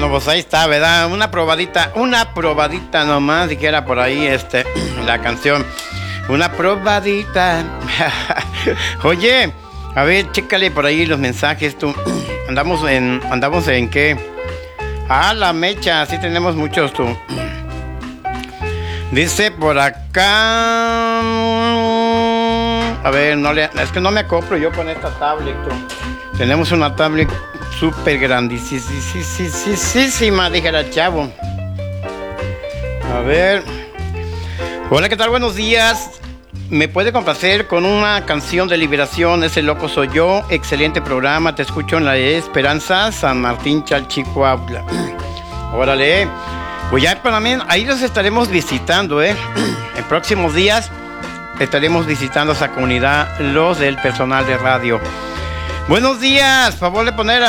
pues ahí está, ¿verdad? Una probadita nomás, dijera por ahí la canción. Una probadita. Oye, a ver, chécale por ahí los mensajes tú. Andamos en qué. Ah, la mecha, sí tenemos muchos tú. Dice por acá. A ver, es que no me acoplo yo con esta tablet tú. Tenemos una tablet súper grandísima, dijera chavo. A ver. Hola, ¿qué tal? Buenos días. ¿Me puede complacer con una canción de Liberación? Ese loco soy yo. Excelente programa. Te escucho en La Esperanza, San Martín, Chalchihuahua. Órale. Pues ya para mí, ahí los estaremos visitando, En próximos días estaremos visitando esa comunidad, los del personal de radio. Buenos días. Favor de poner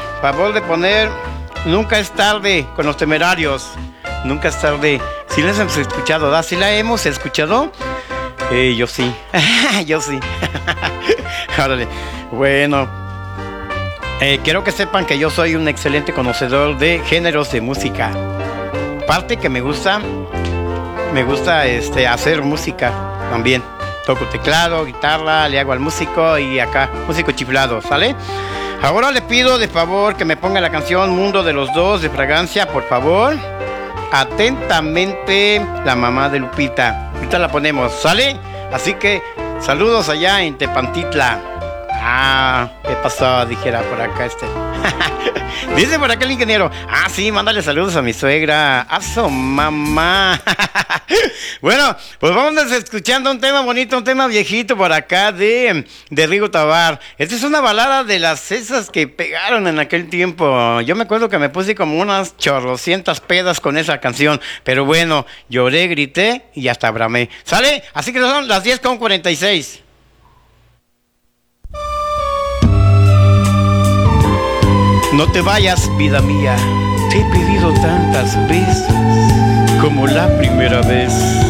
Nunca es tarde con los Temerarios. Nunca es tarde. ¿Sí les hemos escuchado, ¿verdad? ¿Sí la hemos escuchado? Yo sí. Yo sí. Órale. Bueno. Quiero que sepan que yo soy un excelente conocedor de géneros de música. Aparte que me gusta hacer música también. Toco teclado, guitarra, le hago al músico y acá, músico chiflado, ¿sale? Ahora le pido de favor que me ponga la canción Mundo de los Dos de Fragancia, por favor. Atentamente, la mamá de Lupita. Ahorita la ponemos, ¿sale? Así que, saludos allá en Tepantitla. Ah, ¿qué pasó? Dijera por acá Dice por acá el ingeniero. Ah, sí, mándale saludos a mi suegra. A su mamá. Bueno, pues vamos escuchando un tema bonito, un tema viejito por acá de Rigo Tobar. Esta es una balada de las esas que pegaron en aquel tiempo. Yo me acuerdo que me puse como unas chorrocientas pedas con esa canción. Pero bueno, lloré, grité y hasta bramé. ¿Sale? Así que son las 10:46. No te vayas, vida mía. Te he pedido tantas veces como la primera vez.